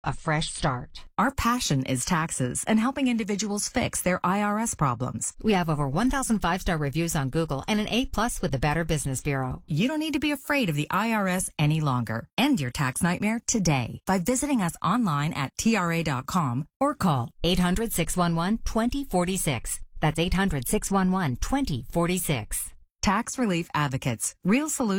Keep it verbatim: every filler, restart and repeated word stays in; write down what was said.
a fresh start. Our passion is taxes and helping individuals fix their I R S problems. We have over one thousand five-star reviews on Google and an A plus with the Better Business Bureau. You don't need to be afraid of the I R S any longer. End your tax nightmare today by visiting us online at T R A dot com or call eight hundred, six one one, two zero four six. That's eight hundred, six one one, two zero four six. Tax Relief Advocates. Real solutions.